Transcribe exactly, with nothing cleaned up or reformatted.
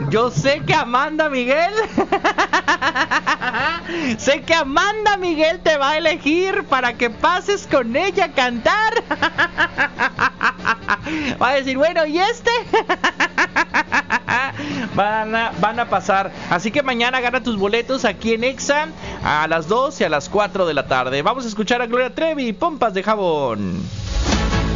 Yo sé que Amanda Miguel, sé que Amanda Miguel te va a elegir para que pases con ella a cantar. Va a decir, bueno, ¿y este? Van a, van a pasar. Así que mañana gana tus boletos aquí en Exa a las dos y a las cuatro de la tarde. Vamos a escuchar a Gloria Trevi, Pompas de Jabón.